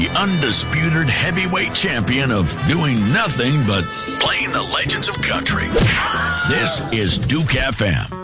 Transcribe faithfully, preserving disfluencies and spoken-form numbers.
the undisputed heavyweight champion of doing nothing but playing the legends of country. This is Duke F M.